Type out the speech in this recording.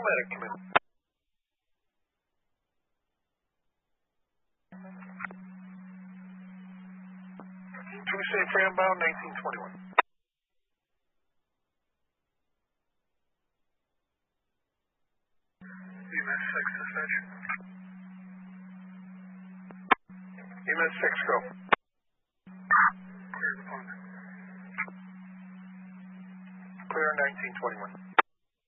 paramedic, come in. Tuesday, Cranbound, 1921. EMS 6, dispatch. EMS 6, go. Clear the pond. Clear 1921.